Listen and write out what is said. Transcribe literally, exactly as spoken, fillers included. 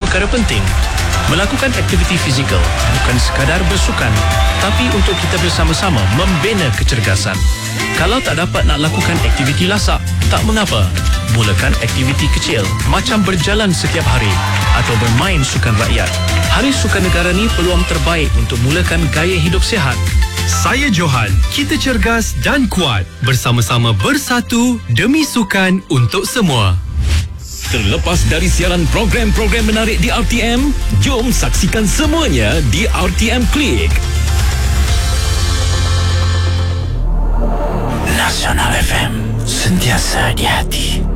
perkara penting. Melakukan aktiviti fizikal bukan sekadar bersukan, tapi untuk kita bersama-sama membina kecergasan. Kalau tak dapat nak lakukan aktiviti lasak, tak mengapa. Mulakan aktiviti kecil macam berjalan setiap hari atau bermain sukan rakyat. Hari Sukan Negara ni peluang terbaik untuk mulakan gaya hidup sihat. Saya Johan, kita cergas dan kuat. Bersama-sama bersatu demi sukan untuk semua. Terlepas dari siaran program-program menarik di R T M, jom saksikan semuanya di R T M Click. Nasional F M, sentiasa di hati.